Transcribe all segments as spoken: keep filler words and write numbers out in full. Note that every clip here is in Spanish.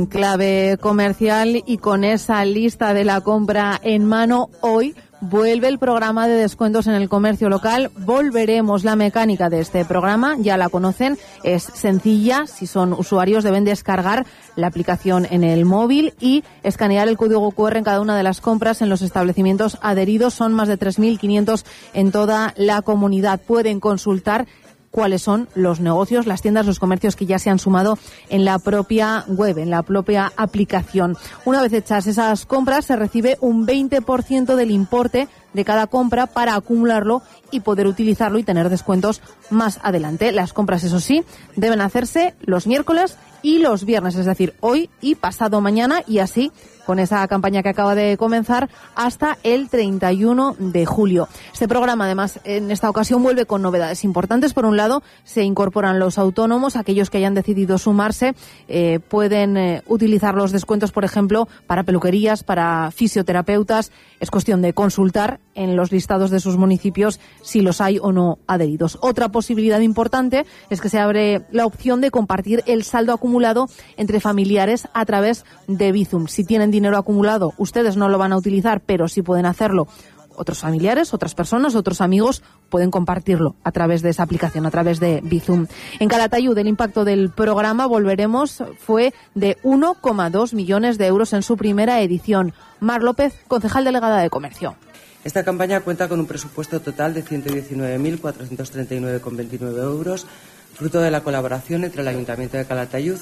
Clave comercial y con esa lista de la compra en mano, hoy vuelve el programa de descuentos en el comercio local. Volveremos. La mecánica de este programa, ya la conocen, es sencilla. Si son usuarios deben descargar la aplicación en el móvil y escanear el código cu erre en cada una de las compras en los establecimientos adheridos. Son más de tres mil quinientos en toda la comunidad. Pueden consultar cuáles son los negocios, las tiendas, los comercios que ya se han sumado en la propia web, en la propia aplicación. Una vez hechas esas compras, se recibe un veinte por ciento del importe de cada compra para acumularlo y poder utilizarlo y tener descuentos más adelante. Las compras, eso sí, deben hacerse los miércoles y los viernes, es decir, hoy y pasado mañana, y así con esa campaña que acaba de comenzar hasta el treinta y uno de julio. Este programa, además, en esta ocasión vuelve con novedades importantes. Por un lado, se incorporan los autónomos. Aquellos que hayan decidido sumarse eh, pueden eh, utilizar los descuentos, por ejemplo, para peluquerías, para fisioterapeutas. Es cuestión de consultar en los listados de sus municipios si los hay o no adheridos. Otra posibilidad importante es que se abre la opción de compartir el saldo acumulado entre familiares a través de Bizum. Si tienen dinero acumulado, ustedes no lo van a utilizar, pero sí pueden hacerlo otros familiares, otras personas, otros amigos, pueden compartirlo a través de esa aplicación, a través de Bizum. En Calatayud, el impacto del programa Volveremos fue de uno coma dos millones de euros en su primera edición. Mar López, concejal delegada de Comercio. Esta campaña cuenta con un presupuesto total de ciento diecinueve mil cuatrocientos treinta y nueve coma veintinueve euros, fruto de la colaboración entre el Ayuntamiento de Calatayud,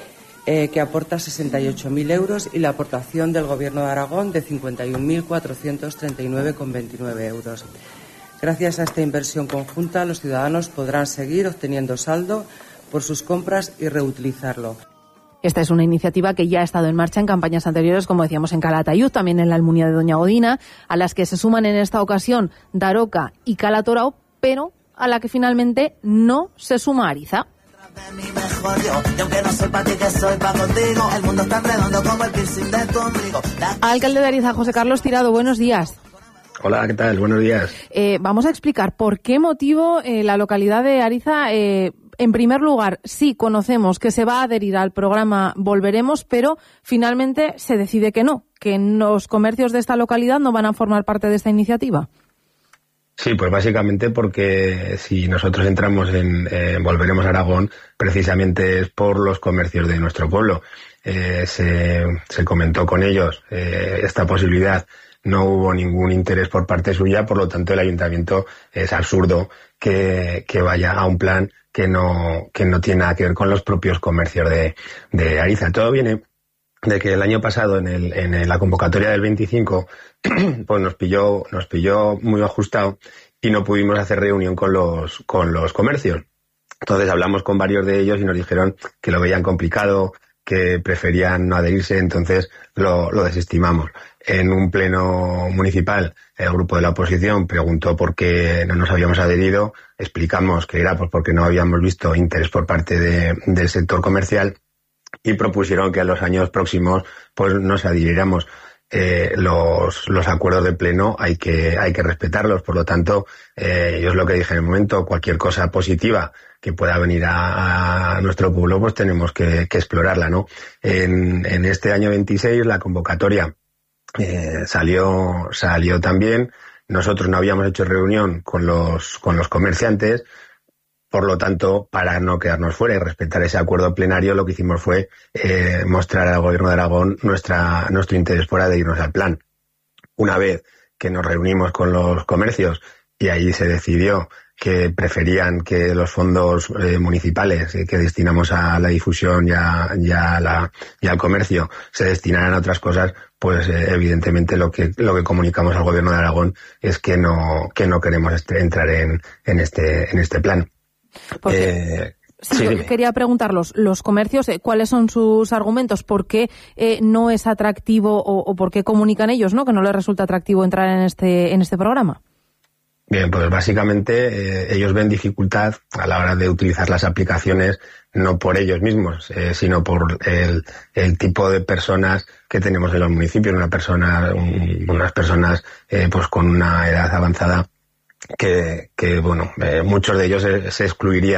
eh, que aporta sesenta y ocho mil euros, y la aportación del Gobierno de Aragón de cincuenta y un mil cuatrocientos treinta y nueve coma veintinueve euros. Gracias a esta inversión conjunta, los ciudadanos podrán seguir obteniendo saldo por sus compras y reutilizarlo. Esta es una iniciativa que ya ha estado en marcha en campañas anteriores, como decíamos, en Calatayud, también en la Almunia de Doña Godina, a las que se suman en esta ocasión Daroca y Cala Torao, pero a la que finalmente no se suma Ariza. Alcalde de Ariza, José Carlos Tirado, buenos días. Hola, ¿qué tal? Buenos días. Eh, vamos a explicar por qué motivo eh, la localidad de Ariza, eh, en primer lugar, sí conocemos que se va a adherir al programa Volveremos, pero finalmente se decide que no, que los comercios de esta localidad no van a formar parte de esta iniciativa. Sí, pues básicamente porque si nosotros entramos en eh, Volveremos a Aragón, precisamente es por los comercios de nuestro pueblo. Eh, se, se comentó con ellos eh, esta posibilidad. No hubo ningún interés por parte suya, por lo tanto el ayuntamiento es absurdo que, que vaya a un plan que no, que no tiene nada que ver con los propios comercios de, de Ariza. Todo viene de que el año pasado en, el, en la convocatoria del veinticinco pues nos pilló, nos pilló muy ajustado y no pudimos hacer reunión con los, con los comercios. Entonces hablamos con varios de ellos y nos dijeron que lo veían complicado, que preferían no adherirse, entonces lo, lo desestimamos. En un pleno municipal, el grupo de la oposición preguntó por qué no nos habíamos adherido, explicamos que era pues porque no habíamos visto interés por parte de, del sector comercial y propusieron que a los años próximos pues nos adhiriéramos. Eh, los, los acuerdos de pleno hay que, hay que respetarlos, por lo tanto, eh, yo es lo que dije en el momento, cualquier cosa positiva que pueda venir a, a nuestro pueblo, pues tenemos que, que explorarla, ¿no? En, en este año veintiséis la convocatoria eh, salió, salió también. Nosotros no habíamos hecho reunión con los, con los comerciantes. Por lo tanto, para no quedarnos fuera y respetar ese acuerdo plenario, lo que hicimos fue eh, mostrar al Gobierno de Aragón nuestra, nuestro interés por adherirnos al plan. Una vez que nos reunimos con los comercios y ahí se decidió que preferían que los fondos eh, municipales eh, que destinamos a la difusión y, a, y, a la, y al comercio se destinaran a otras cosas, pues eh, evidentemente lo que lo que comunicamos al Gobierno de Aragón es que no que no queremos este, entrar en, en este en este plan. Porque, eh, sí, sí, quería preguntarlos, los comercios, ¿cuáles son sus argumentos? ¿Por qué eh, no es atractivo o, o por qué comunican ellos, no, que no les resulta atractivo entrar en este en este programa? Bien, pues básicamente eh, ellos ven dificultad a la hora de utilizar las aplicaciones, no por ellos mismos, eh, sino por el, el tipo de personas que tenemos en los municipios, una persona, un, unas personas eh, pues con una edad avanzada que, que bueno, eh, muchos de ellos se, se excluirían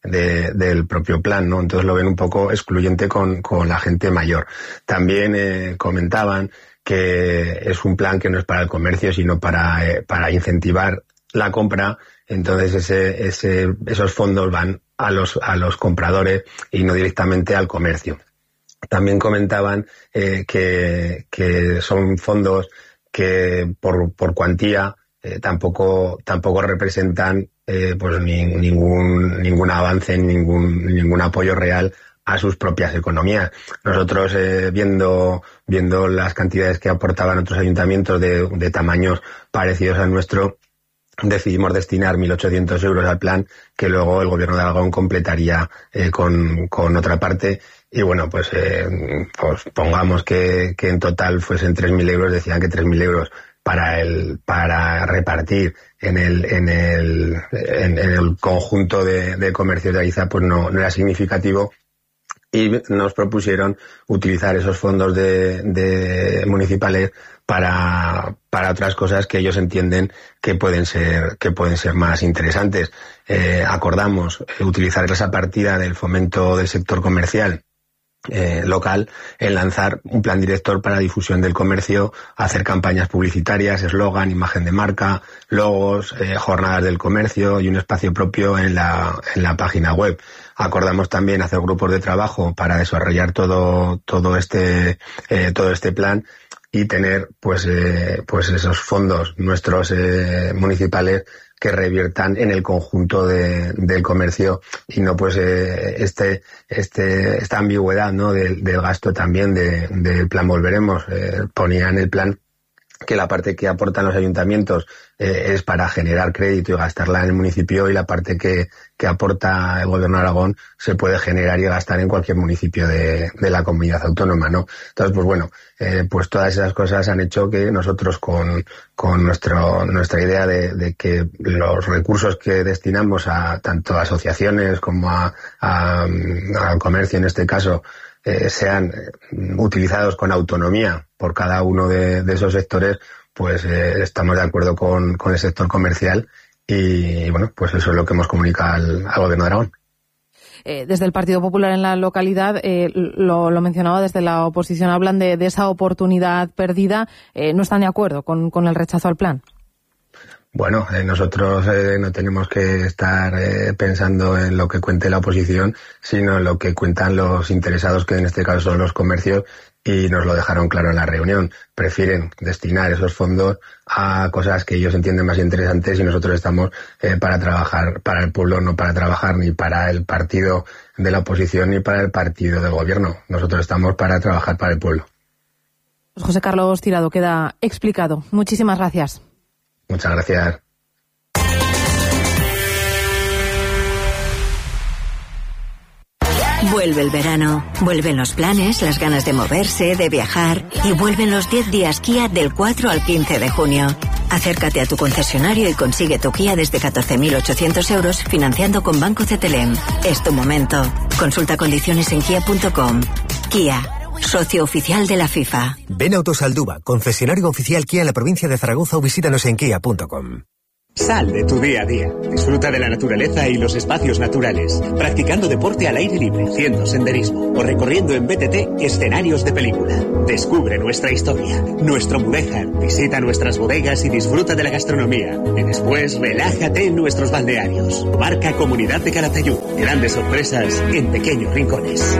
de, del propio plan, ¿no? Entonces lo ven un poco excluyente con, con la gente mayor. También eh, comentaban que es un plan que no es para el comercio, sino para, eh, para incentivar la compra. Entonces ese, ese, esos fondos van a los, a los compradores y no directamente al comercio. También comentaban eh, que, que son fondos que por, por cuantía eh, tampoco, tampoco representan eh, pues ni, ningún, ningún avance, ningún, ningún apoyo real a sus propias economías. Nosotros, eh, viendo, viendo las cantidades que aportaban otros ayuntamientos de, de tamaños parecidos al nuestro, decidimos destinar mil ochocientos euros al plan, que luego el Gobierno de Aragón completaría eh, con, con otra parte. Y bueno, pues, eh, pues pongamos que, que en total fuesen tres mil euros, decían que tres mil euros para el, para repartir en el, en el, en, en el conjunto de, de comercios de Ariza, pues no, no era significativo. Y nos propusieron utilizar esos fondos de, de municipales para, para otras cosas que ellos entienden que pueden ser, que pueden ser más interesantes. Eh, acordamos utilizar esa partida del fomento del sector comercial Eh, local en lanzar un plan director para difusión del comercio, hacer campañas publicitarias, eslogan, imagen de marca, logos, eh, jornadas del comercio y un espacio propio en la, en la página web. Acordamos también hacer grupos de trabajo para desarrollar todo, todo este, eh, todo este plan y tener pues, eh, pues esos fondos nuestros eh, municipales que reviertan en el conjunto de, del comercio y no pues eh, este este esta ambigüedad, ¿no? del, del gasto también de, del plan Volveremos. Eh, ponía en el plan que la parte que aportan los ayuntamientos eh, es para generar crédito y gastarla en el municipio, y la parte que, que aporta el Gobierno de Aragón se puede generar y gastar en cualquier municipio de, de la comunidad autónoma, ¿no? Entonces, pues bueno, eh, pues todas esas cosas han hecho que nosotros con, con nuestro, nuestra idea de, de que los recursos que destinamos a tanto a asociaciones como a, a, a comercio en este caso, Eh, sean utilizados con autonomía por cada uno de, de esos sectores, pues eh, estamos de acuerdo con, con el sector comercial y, y bueno, pues eso es lo que hemos comunicado al, al Gobierno de Aragón. Eh, desde el Partido Popular en la localidad, eh, lo, lo mencionaba desde la oposición, hablan de, de esa oportunidad perdida, eh, ¿no están de acuerdo con, con el rechazo al plan? Bueno, eh, nosotros eh, no tenemos que estar eh, pensando en lo que cuente la oposición, sino en lo que cuentan los interesados, que en este caso son los comercios, y nos lo dejaron claro en la reunión. Prefieren destinar esos fondos a cosas que ellos entienden más interesantes, y nosotros estamos eh, para trabajar para el pueblo, no para trabajar ni para el partido de la oposición ni para el partido del gobierno. Nosotros estamos para trabajar para el pueblo. Pues José Carlos Tirado, queda explicado. Muchísimas gracias. Muchas gracias. Vuelve el verano, vuelven los planes, las ganas de moverse, de viajar, y vuelven los diez días Kia del cuatro al quince de junio. Acércate a tu concesionario y consigue tu Kia desde catorce mil ochocientos euros financiando con Banco C T L M. Es tu momento. Consulta condiciones en kia punto com. Kia, socio oficial de la FIFA. Ven a Autosalduba, concesionario oficial Kia en la provincia de Zaragoza, o visítanos en kia punto com. Sal de tu día a día. Disfruta de la naturaleza y los espacios naturales, practicando deporte al aire libre, haciendo senderismo o recorriendo en B T T escenarios de película. Descubre nuestra historia, nuestro Mudéjar, visita nuestras bodegas y disfruta de la gastronomía. Y después relájate en nuestros balnearios. Marca Comunidad de Calatayud. Grandes sorpresas en pequeños rincones.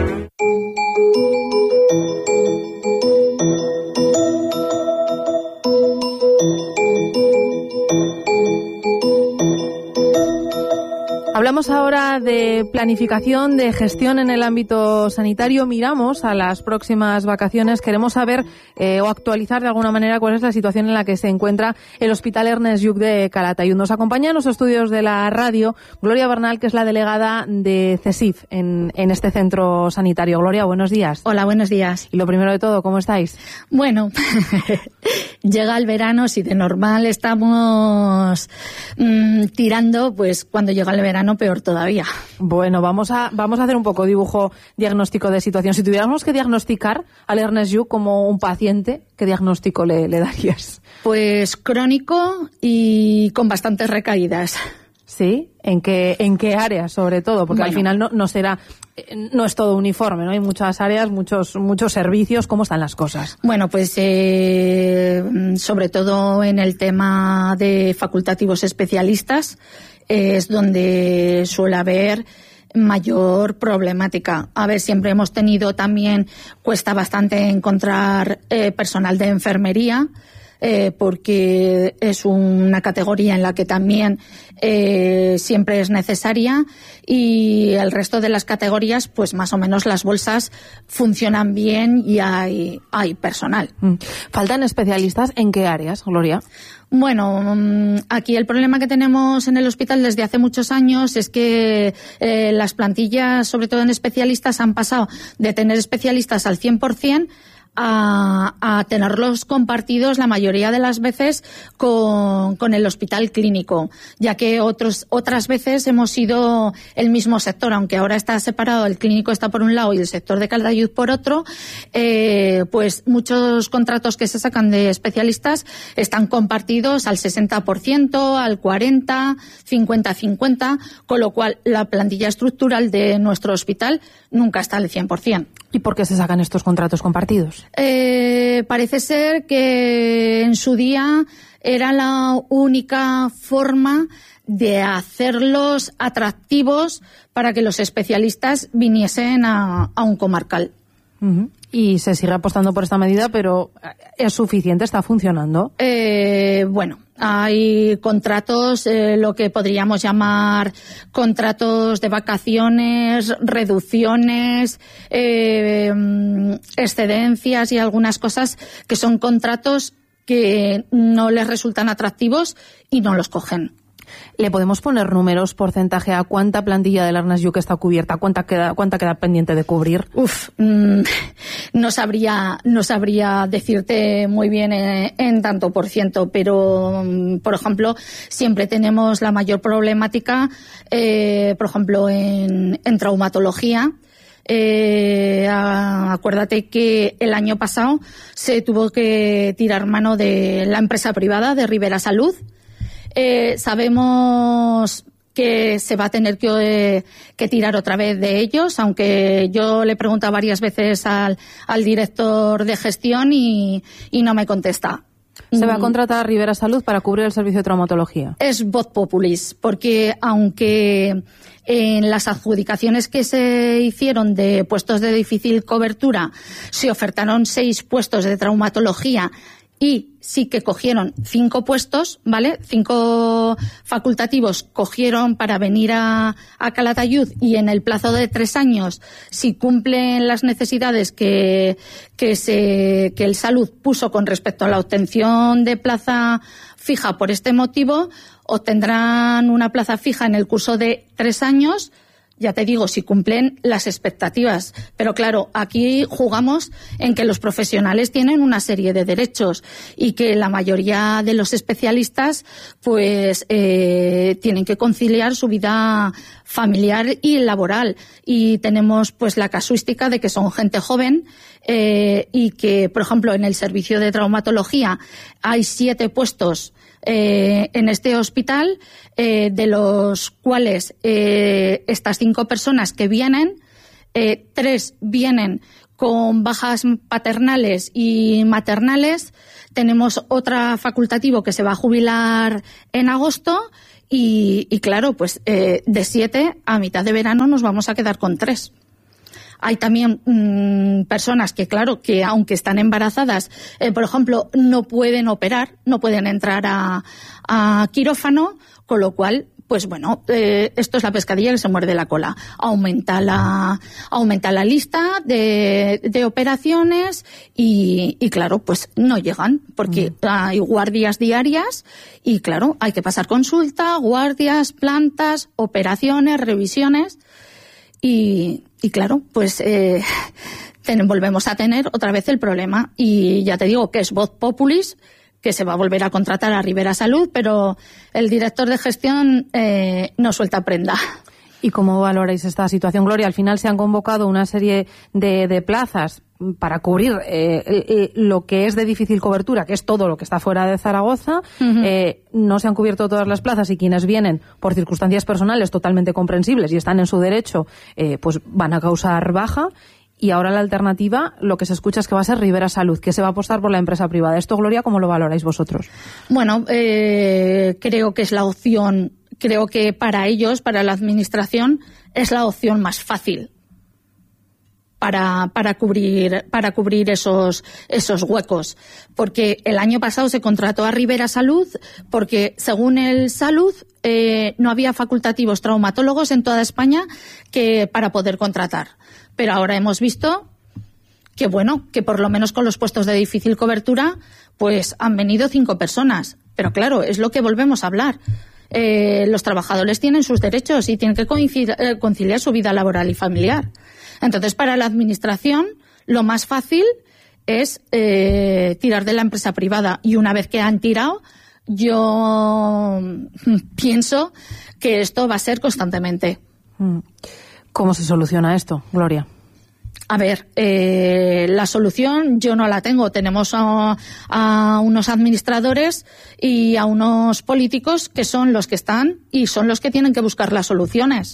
Hablamos ahora de planificación, de gestión en el ámbito sanitario. Miramos a las próximas vacaciones. Queremos saber eh, o actualizar de alguna manera cuál es la situación en la que se encuentra el Hospital Ernest Lluch de Calatayud. Nos acompaña en los estudios de la radio Gloria Bernal, que es la delegada de CESIF en, en este centro sanitario. Gloria, buenos días. Hola, buenos días. Y lo primero de todo, ¿cómo estáis? Bueno, llega el verano, si de normal estamos mmm, tirando, pues cuando llega el verano peor todavía. Bueno, vamos a vamos a hacer un poco dibujo diagnóstico de situación. Si tuviéramos que diagnosticar al Ernest Lluch como un paciente, ¿qué diagnóstico le, le darías? Pues crónico y con bastantes recaídas. Sí, ¿en qué, en qué áreas sobre todo? Porque bueno, al final no, no será, no es todo uniforme, ¿no? Hay muchas áreas, muchos, muchos servicios. ¿Cómo están las cosas? Bueno, pues eh, sobre todo en el tema de facultativos especialistas eh, es donde suele haber mayor problemática. A ver, siempre hemos tenido también, cuesta bastante encontrar eh, personal de enfermería, Eh, porque es una categoría en la que también eh, siempre es necesaria, y el resto de las categorías, pues más o menos las bolsas funcionan bien y hay, hay personal. ¿Faltan especialistas en qué áreas, Gloria? Bueno, aquí el problema que tenemos en el hospital desde hace muchos años es que eh, las plantillas, sobre todo en especialistas, han pasado de tener especialistas al cien por ciento A, a tenerlos compartidos la mayoría de las veces con, con el hospital clínico, ya que otros, otras veces hemos sido el mismo sector, aunque ahora está separado, el clínico está por un lado y el sector de Calatayud por otro, eh, pues muchos contratos que se sacan de especialistas están compartidos al sesenta por ciento, al cuarenta por ciento, cincuenta cincuenta, con lo cual la plantilla estructural de nuestro hospital nunca está al cien por ciento. ¿Y por qué se sacan estos contratos compartidos? Eh, parece ser que en su día era la única forma de hacerlos atractivos para que los especialistas viniesen a, a un comarcal. Uh-huh. Y se sigue apostando por esta medida, pero ¿es suficiente? ¿Está funcionando? Eh, bueno, hay contratos, eh, lo que podríamos llamar contratos de vacaciones, reducciones, eh, excedencias y algunas cosas que son contratos que no les resultan atractivos y no los cogen. ¿Le podemos poner números, porcentaje a cuánta plantilla del Ernest Lluch está cubierta? ¿Cuánta queda, cuánta queda pendiente de cubrir? Uf, mmm, no sabría, no sabría decirte muy bien en, en tanto por ciento, pero, por ejemplo, siempre tenemos la mayor problemática, eh, por ejemplo, en, en traumatología. Eh, acuérdate que el año pasado se tuvo que tirar mano de la empresa privada de Rivera Salud. Eh, sabemos que se va a tener que, eh, que tirar otra vez de ellos, aunque yo le he preguntado varias veces al, al director de gestión y, y no me contesta. ¿Se va a contratar a Rivera Salud para cubrir el servicio de traumatología? Es voz populis, porque aunque en las adjudicaciones que se hicieron de puestos de difícil cobertura se ofertaron seis puestos de traumatología y sí que cogieron cinco puestos, ¿vale? Cinco facultativos cogieron para venir a, a Calatayud, y en el plazo de tres años, si cumplen las necesidades que, que, se, que el Salud puso con respecto a la obtención de plaza fija por este motivo, obtendrán una plaza fija en el curso de tres años. Ya te digo, si cumplen las expectativas. Pero claro, aquí jugamos en que los profesionales tienen una serie de derechos y que la mayoría de los especialistas pues eh, tienen que conciliar su vida familiar y laboral. Y tenemos pues la casuística de que son gente joven eh, y que, por ejemplo, en el servicio de traumatología hay siete puestos Eh, en este hospital, eh, de los cuales eh, estas cinco personas que vienen, eh, tres vienen con bajas paternales y maternales. Tenemos otra facultativo que se va a jubilar en agosto y, y claro, pues eh, de siete a mitad de verano nos vamos a quedar con tres. Hay también mmm, personas que, claro, que aunque están embarazadas, eh, por ejemplo, no pueden operar, no pueden entrar a, a quirófano, con lo cual, pues bueno, eh, esto es la pescadilla que se muerde la cola. Aumenta la, aumenta la lista de, de operaciones y, y, claro, pues no llegan, porque mm. hay guardias diarias y, claro, hay que pasar consulta, guardias, plantas, operaciones, revisiones. Y, y claro, pues eh, ten, volvemos a tener otra vez el problema. Y ya te digo que es voz populis, que se va a volver a contratar a Rivera Salud, pero el director de gestión eh, no suelta prenda. ¿Y cómo valoráis esta situación, Gloria? Al final se han convocado una serie de, de plazas para cubrir eh, lo que es de difícil cobertura, que es todo lo que está fuera de Zaragoza. Uh-huh. eh, no se han cubierto todas las plazas y quienes vienen por circunstancias personales totalmente comprensibles y están en su derecho, eh, pues van a causar baja. Y ahora la alternativa, lo que se escucha es que va a ser Ribera Salud, que se va a apostar por la empresa privada. Esto, Gloria, ¿cómo lo valoráis vosotros? Bueno, eh, creo que es la opción, creo que para ellos, para la administración, es la opción más fácil para para cubrir para cubrir esos esos huecos, porque el año pasado se contrató a Ribera Salud porque según el Salud eh, no había facultativos traumatólogos en toda España que para poder contratar, pero ahora hemos visto que bueno, que por lo menos con los puestos de difícil cobertura pues han venido cinco personas, pero claro, es lo que volvemos a hablar. Eh, los trabajadores tienen sus derechos y tienen que conciliar, conciliar su vida laboral y familiar. Entonces, para la administración, lo más fácil es eh, tirar de la empresa privada. Y una vez que han tirado, yo pienso que esto va a ser constantemente. ¿Cómo se soluciona esto, Gloria? A ver, eh, la solución yo no la tengo. Tenemos a, a unos administradores y a unos políticos que son los que están y son los que tienen que buscar las soluciones.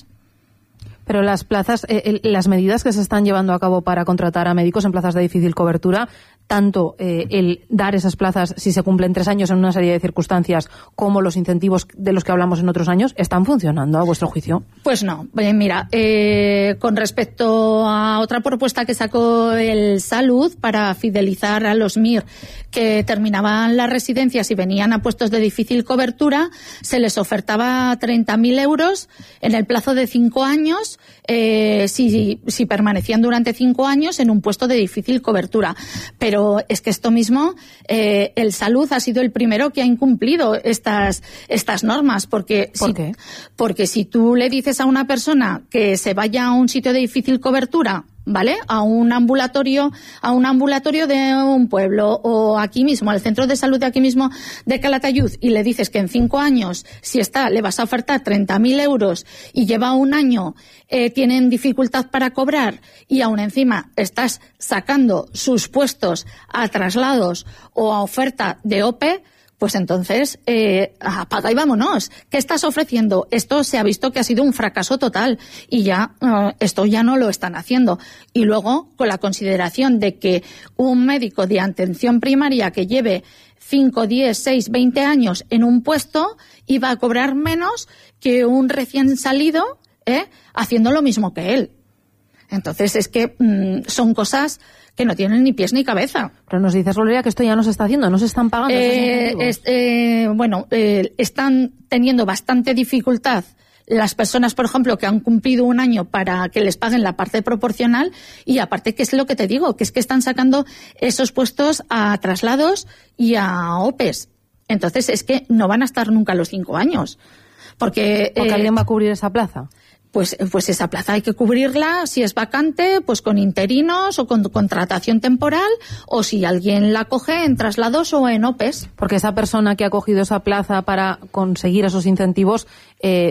Pero las plazas, eh, las medidas que se están llevando a cabo para contratar a médicos en plazas de difícil cobertura, tanto eh, el dar esas plazas si se cumplen tres años en una serie de circunstancias, como los incentivos de los que hablamos en otros años, ¿están funcionando a vuestro juicio? Pues no. Mira, eh, con respecto a otra propuesta que sacó el Salud para fidelizar a los M I R que terminaban las residencias y venían a puestos de difícil cobertura, se les ofertaba treinta mil euros en el plazo de cinco años eh, si, si permanecían durante cinco años en un puesto de difícil cobertura. Pero Pero es que esto mismo, eh, el Salud ha sido el primero que ha incumplido estas estas normas. Porque ¿Por si, qué? Porque si tú le dices a una persona que se vaya a un sitio de difícil cobertura, ¿vale? A un ambulatorio, a un ambulatorio de un pueblo o aquí mismo, al centro de salud de aquí mismo de Calatayud, y le dices que en cinco años, si está, le vas a ofertar treinta mil euros y lleva un año, eh, tienen dificultad para cobrar y aún encima estás sacando sus puestos a traslados o a oferta de O P E, pues entonces, eh, apaga y vámonos. ¿Qué estás ofreciendo? Esto se ha visto que ha sido un fracaso total y ya, uh, esto ya no lo están haciendo. Y luego, con la consideración de que un médico de atención primaria que lleve cinco, diez, seis, veinte años en un puesto iba a cobrar menos que un recién salido, ¿eh? haciendo lo mismo que él. Entonces, es que mmm, son cosas que no tienen ni pies ni cabeza. Pero nos dices, Gloria, que esto ya no se está haciendo, no se están pagando esos eh, es, eh, Bueno, eh, están teniendo bastante dificultad las personas, por ejemplo, que han cumplido un año para que les paguen la parte proporcional y aparte, ¿qué es lo que te digo? Que es que están sacando esos puestos a traslados y a O P E s. Entonces, es que no van a estar nunca los cinco años. Porque, Porque eh, alguien va a cubrir esa plaza. Pues, pues esa plaza hay que cubrirla, si es vacante, pues con interinos o con contratación temporal, o si alguien la coge en traslados o en O P E s. Porque esa persona que ha cogido esa plaza para conseguir esos incentivos, eh,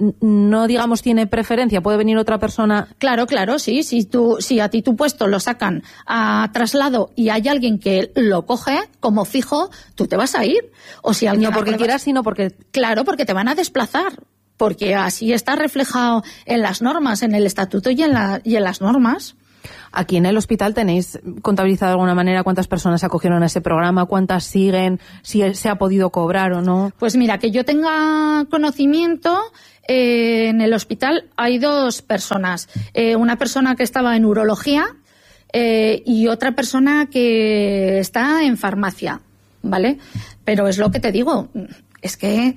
no digamos tiene preferencia, puede venir otra persona. Claro, claro, sí, si tú, si a ti tu puesto lo sacan a traslado y hay alguien que lo coge como fijo, tú te vas a ir. O si alguien no porque aprueba... quieras, sino porque... Claro, porque te van a desplazar. Porque así está reflejado en las normas, en el estatuto y en, la, y en las normas. Aquí en el hospital tenéis contabilizado de alguna manera cuántas personas se acogieron a ese programa, cuántas siguen, si se ha podido cobrar o no. Pues mira, que yo tenga conocimiento, eh, en el hospital hay dos personas. Eh, una persona que estaba en urología eh, y otra persona que está en farmacia, ¿vale? Pero es lo que te digo. Es que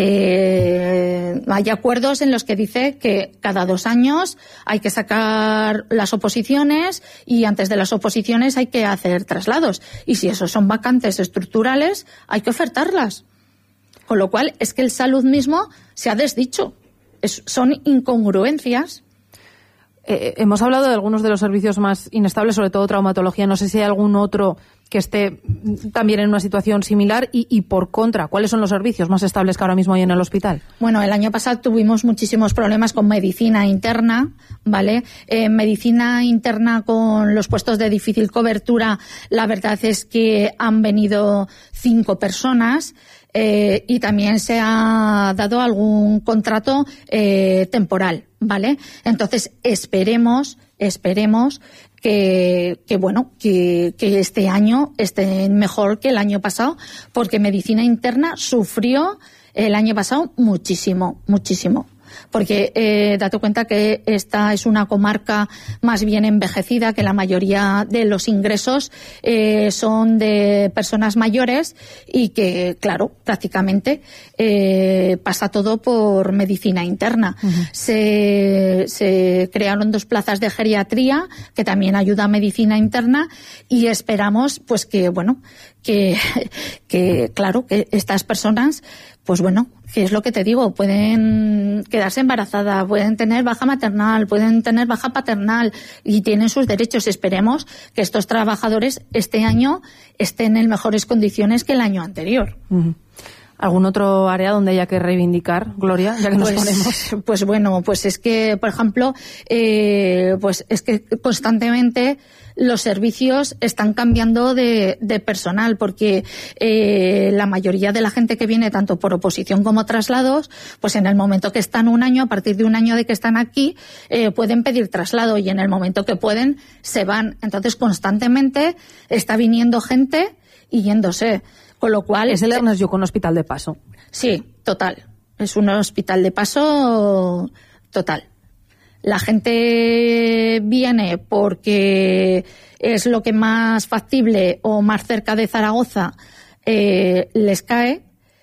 eh, hay acuerdos en los que dice que cada dos años hay que sacar las oposiciones y antes de las oposiciones hay que hacer traslados. Y si esos son vacantes estructurales, hay que ofertarlas. Con lo cual, es que el Salud mismo se ha desdicho. Es, son incongruencias. Eh, hemos hablado de algunos de los servicios más inestables, sobre todo traumatología. No sé si hay algún otro que esté también en una situación similar y, y por contra, ¿cuáles son los servicios más estables que ahora mismo hay en el hospital? Bueno, el año pasado tuvimos muchísimos problemas con medicina interna, ¿vale? Eh, medicina interna con los puestos de difícil cobertura, la verdad es que han venido cinco personas. Eh, y también se ha dado algún contrato eh, temporal, ¿vale? Entonces esperemos, esperemos que, que bueno, que, que este año esté mejor que el año pasado, porque medicina interna sufrió el año pasado muchísimo, muchísimo. Porque eh, date cuenta que esta es una comarca más bien envejecida, que la mayoría de los ingresos eh, son de personas mayores y que, claro, prácticamente eh, pasa todo por medicina interna. Uh-huh. Se, se crearon dos plazas de geriatría que también ayuda a medicina interna y esperamos, pues que, bueno, que, que claro, que estas personas, pues bueno, que es lo que te digo, pueden quedarse embarazadas, pueden tener baja maternal, pueden tener baja paternal y tienen sus derechos. Esperemos que estos trabajadores este año estén en mejores condiciones que el año anterior. Uh-huh. ¿Algún otro área donde haya que reivindicar, Gloria, ya que nos pues, ponemos? Pues bueno, pues es que, por ejemplo, eh, pues es que constantemente los servicios están cambiando de, de personal, porque eh, la mayoría de la gente que viene tanto por oposición como traslados, pues en el momento que están un año, a partir de un año de que están aquí, eh, pueden pedir traslado y en el momento que pueden, se van. Entonces, constantemente está viniendo gente y yéndose. Con lo cual, es el Ernest Lluch, un hospital de paso. Sí, total. Es un hospital de paso total. La gente viene porque es lo que más factible o más cerca de Zaragoza eh, les cae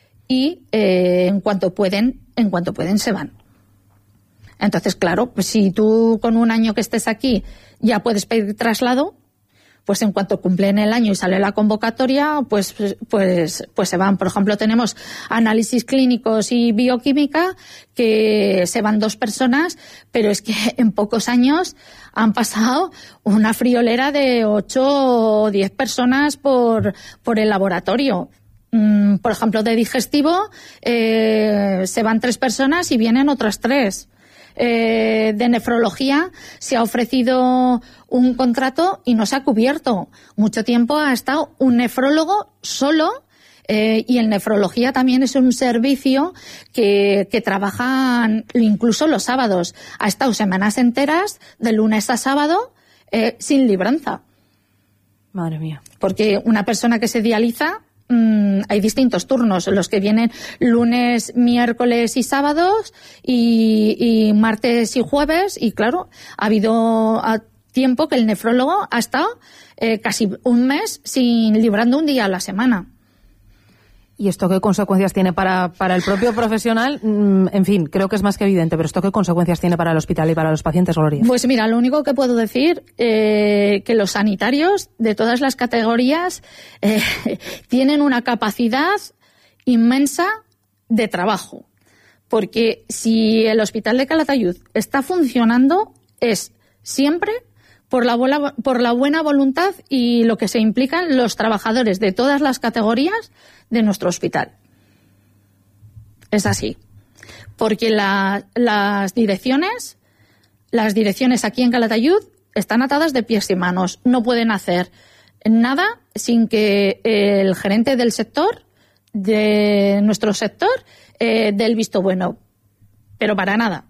y eh, en cuanto pueden, en cuanto pueden se van. Entonces, claro, pues si tú con un año que estés aquí ya puedes pedir traslado, pues en cuanto cumplen el año y sale la convocatoria, pues, pues, pues se van. Por ejemplo, tenemos análisis clínicos y bioquímica, que se van dos personas, pero es que en pocos años han pasado una friolera de ocho o diez personas por, por el laboratorio. Por ejemplo, de digestivo, eh, se van tres personas y vienen otras tres. Eh, de nefrología se ha ofrecido un contrato y no se ha cubierto. Mucho tiempo ha estado un nefrólogo solo eh, y en nefrología también es un servicio que, que trabajan incluso los sábados. Ha estado semanas enteras, de lunes a sábado, eh, sin libranza. Madre mía. Porque una persona que se dializa, hay distintos turnos, los que vienen lunes, miércoles y sábados y, y martes y jueves, y claro, ha habido tiempo que el nefrólogo ha estado eh, casi un mes sin librando un día a la semana. ¿Y esto qué consecuencias tiene para, para el propio profesional? En fin, creo que es más que evidente, pero ¿esto qué consecuencias tiene para el hospital y para los pacientes, Gloria? Pues mira, lo único que puedo decir eh, que los sanitarios de todas las categorías eh, tienen una capacidad inmensa de trabajo. Porque si el hospital de Calatayud está funcionando es siempre por la, buena, por la buena voluntad y lo que se implican los trabajadores de todas las categorías de nuestro hospital. Es así. Porque la, las direcciones, las direcciones aquí en Calatayud están atadas de pies y manos. No pueden hacer nada sin que el gerente del sector, de nuestro sector, eh, dé el visto bueno. Pero para nada.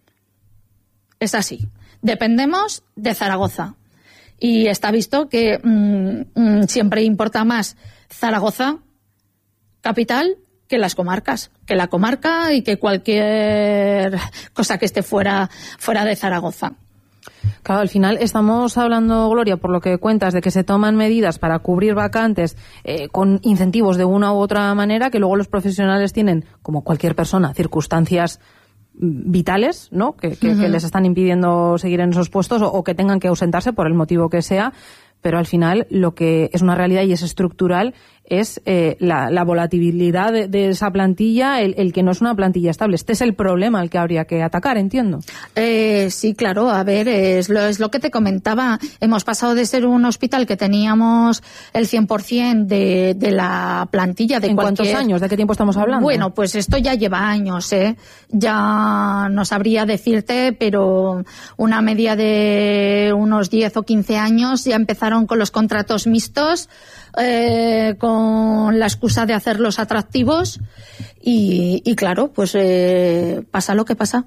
Es así. Dependemos de Zaragoza. Y está visto que mmm, mmm, siempre importa más Zaragoza capital que las comarcas, que la comarca y que cualquier cosa que esté fuera, fuera de Zaragoza. Claro, al final estamos hablando, Gloria, por lo que cuentas, de que se toman medidas para cubrir vacantes eh, con incentivos de una u otra manera, que luego los profesionales tienen, como cualquier persona, circunstancias vitales, ¿no? Que, que, uh-huh. que les están impidiendo seguir en esos puestos o, o que tengan que ausentarse por el motivo que sea. pero al final lo que es una realidad y es estructural es eh, la, la volatilidad de, de esa plantilla, el, el que no es una plantilla estable. Este es el problema al que habría que atacar, entiendo. Eh, sí, claro, a ver, es lo, es lo que te comentaba. Hemos pasado de ser un hospital que teníamos el cien por ciento de, de la plantilla de ¿En cualquier... cuántos años? ¿De qué tiempo estamos hablando? Bueno, pues esto ya lleva años, ¿eh? Ya no sabría decirte, pero una media de unos diez o quince años ya empezaron con los contratos mixtos, Eh, con la excusa de hacerlos atractivos y, y claro, pues eh, pasa lo que pasa.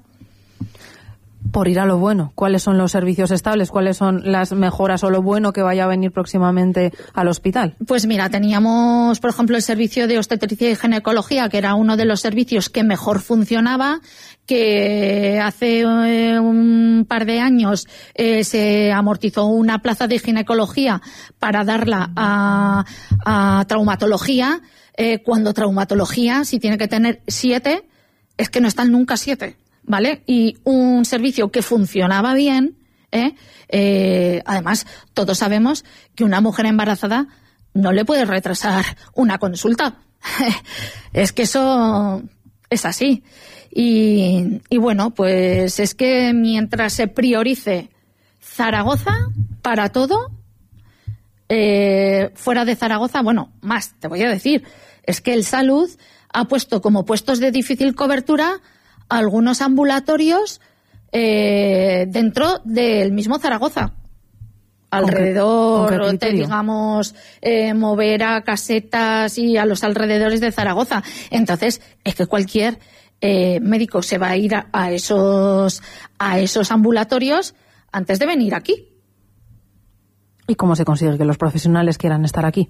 Por ir a lo bueno, ¿cuáles son los servicios estables? ¿Cuáles son las mejoras o lo bueno que vaya a venir próximamente al hospital? Pues mira, teníamos, por ejemplo, el servicio de obstetricia y ginecología, que era uno de los servicios que mejor funcionaba, que hace eh, un par de años eh, se amortizó una plaza de ginecología para darla a, a traumatología, eh, cuando traumatología, si tiene que tener siete, es que no están nunca siete. ¿Vale? Y un servicio que funcionaba bien, ¿eh? Eh, además, todos sabemos que una mujer embarazada no le puede retrasar una consulta. Es que eso es así. Y, y bueno, pues es que mientras se priorice Zaragoza para todo, eh, fuera de Zaragoza, bueno, más, te voy a decir, es que el Salud ha puesto como puestos de difícil cobertura algunos ambulatorios eh, dentro del mismo Zaragoza. Alrededor, ¿Con qué, te digamos, eh, mover a Casetas y a los alrededores de Zaragoza. Entonces, es que cualquier eh, médico se va a ir a, a esos a esos ambulatorios antes de venir aquí. ¿Y cómo se consigue que los profesionales quieran estar aquí?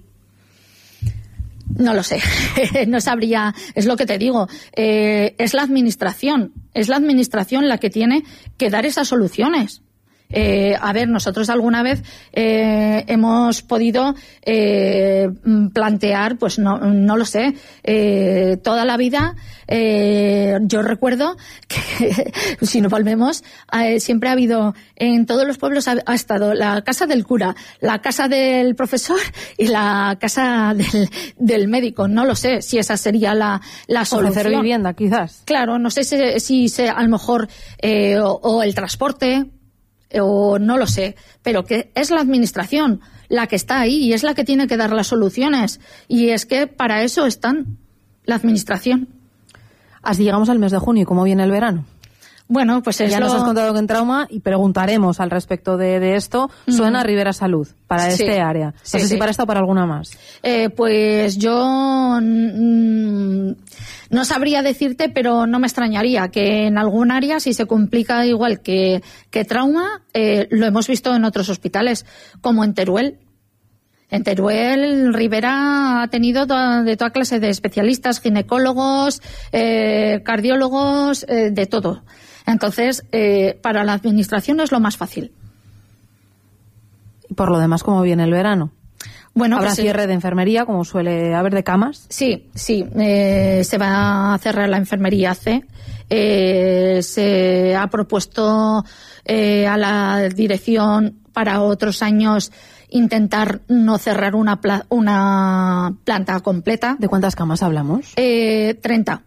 No lo sé, no sabría, es lo que te digo, eh, es la administración, es la administración la que tiene que dar esas soluciones. Eh, a ver, nosotros alguna vez eh, hemos podido eh, plantear, pues no, no lo sé, eh, toda la vida, eh, yo recuerdo que si nos volvemos, eh, siempre ha habido, en todos los pueblos ha, ha estado la casa del cura, la casa del profesor y la casa del, del médico. No lo sé si esa sería la, la solución. Ofrecer vivienda, quizás. Claro, no sé si, si se, a lo mejor, eh, o, o el transporte, o no lo sé, pero que es la administración la que está ahí y es la que tiene que dar las soluciones, y es que para eso están la administración. Así llegamos al mes de junio, ¿y cómo viene el verano? Bueno, pues es ya lo... nos has contado que en trauma y preguntaremos al respecto de, de esto. Suena Mm. Ribera Salud para Sí. este área. No Sí, sé si sí. para esta o para alguna más. Eh, pues yo mm, no sabría decirte, pero no me extrañaría que en algún área, si se complica igual que, que trauma, eh, lo hemos visto en otros hospitales, como en Teruel. En Teruel, Ribera ha tenido toda, de toda clase de especialistas, ginecólogos, eh, cardiólogos, eh, de todo. Entonces, eh, para la administración es lo más fácil. Y por lo demás, ¿cómo viene el verano? Bueno, ¿Habrá pues, cierre de enfermería, como suele haber, de camas? Sí, sí. Eh, se va a cerrar la enfermería C. Eh, se ha propuesto eh, a la dirección para otros años intentar no cerrar una, pla- una planta completa. ¿De cuántas camas hablamos? Eh, treinta.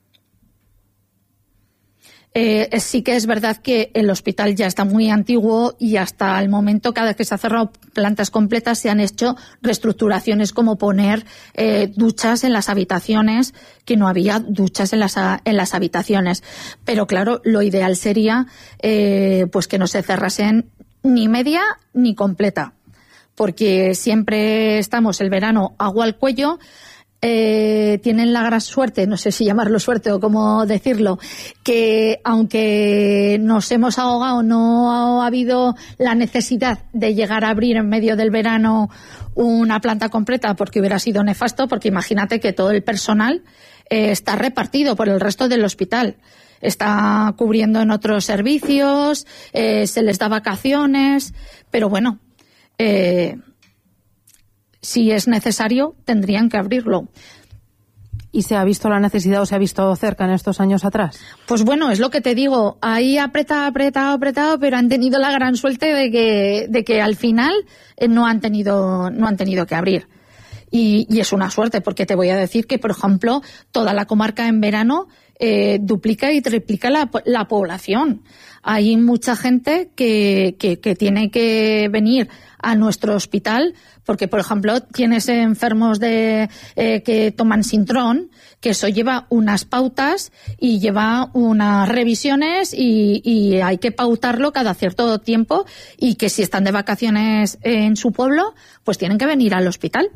Eh, sí que es verdad que el hospital ya está muy antiguo y hasta el momento, cada vez que se han cerrado plantas completas, se han hecho reestructuraciones como poner eh, duchas en las habitaciones, que no había duchas en las, en las habitaciones. Pero claro, lo ideal sería eh, pues que no se cerrasen ni media ni completa, porque siempre estamos el verano agua al cuello. Eh, tienen la gran suerte, no sé si llamarlo suerte o cómo decirlo, que aunque nos hemos ahogado, no ha habido la necesidad de llegar a abrir en medio del verano una planta completa, porque hubiera sido nefasto, porque imagínate que todo el personal eh, está repartido por el resto del hospital. Está cubriendo en otros servicios, eh, se les da vacaciones, pero bueno, eh, si es necesario, tendrían que abrirlo. ¿Y se ha visto la necesidad o se ha visto cerca en estos años atrás? Pues bueno, es lo que te digo, ahí apretado, apretado, apretado, pero han tenido la gran suerte de que, de que al final eh, no han tenido, no han tenido que abrir. Y, y es una suerte, porque te voy a decir que, por ejemplo, toda la comarca en verano eh, duplica y triplica la, la población. Hay mucha gente que, que, que tiene que venir a nuestro hospital porque, por ejemplo, tienes enfermos de eh, que toman Sintrón, que eso lleva unas pautas y lleva unas revisiones y, y hay que pautarlo cada cierto tiempo, y que si están de vacaciones en su pueblo, pues tienen que venir al hospital.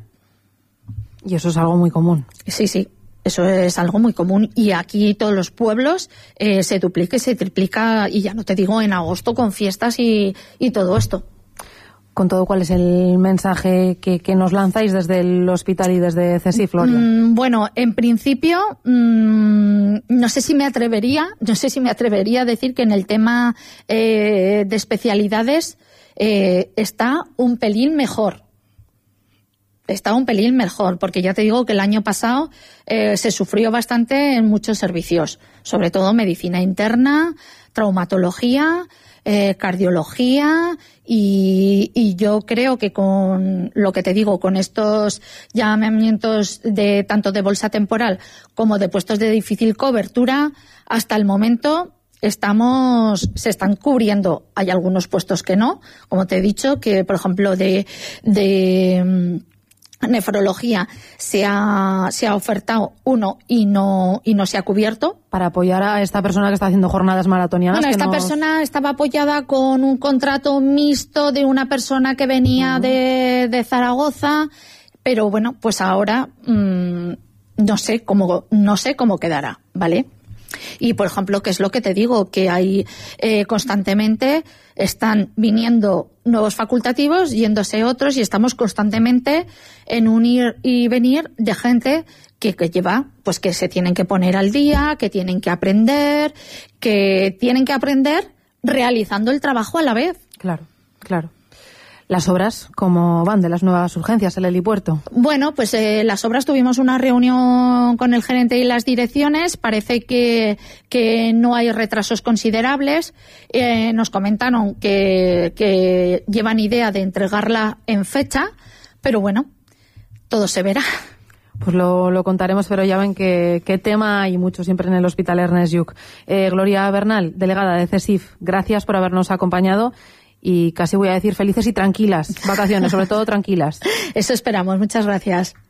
Y eso es algo muy común. Sí, sí. Eso es algo muy común, y aquí todos los pueblos eh, se duplica y se triplica, y ya no te digo en agosto con fiestas y, y todo esto. Con todo, ¿cuál es el mensaje que, que nos lanzáis desde el hospital y desde CESIF, Gloria? Mm, bueno, en principio, mmm, no sé si me atrevería, no sé si me atrevería a decir que en el tema eh, de especialidades eh, está un pelín mejor. Está un pelín mejor, porque ya te digo que el año pasado eh, se sufrió bastante en muchos servicios, sobre todo medicina interna, traumatología, eh, cardiología, y, y yo creo que con lo que te digo, con estos llamamientos de tanto de bolsa temporal como de puestos de difícil cobertura, hasta el momento estamos, se están cubriendo. Hay algunos puestos que no, como te he dicho, que por ejemplo de, de nefrología se ha, se ha ofertado uno y no, y no se ha cubierto. Para apoyar a esta persona que está haciendo jornadas maratonianas. Bueno, esta nos... persona estaba apoyada con un contrato mixto de una persona que venía uh-huh. de, de Zaragoza, pero bueno, pues ahora mmm, no sé cómo, no sé cómo quedará, ¿vale? Y, por ejemplo, ¿qué es lo que te digo? Que hay eh, constantemente, están viniendo nuevos facultativos, yéndose otros, y estamos constantemente en un ir y venir de gente que, que lleva, pues que se tienen que poner al día, que tienen que aprender, que tienen que aprender realizando el trabajo a la vez. Claro, claro. ¿Las obras cómo van de las nuevas urgencias, el helipuerto? Bueno, pues eh, las obras, tuvimos una reunión con el gerente y las direcciones. Parece que, que no hay retrasos considerables. Eh, nos comentaron que, que llevan idea de entregarla en fecha, pero bueno, todo se verá. Pues lo, lo contaremos, pero ya ven que, que tema hay mucho siempre en el Hospital Ernest Lluch. Eh, Gloria Bernal, delegada de CESIF, gracias por habernos acompañado. Y casi voy a decir felices y tranquilas vacaciones, sobre todo tranquilas. Eso esperamos. Muchas gracias.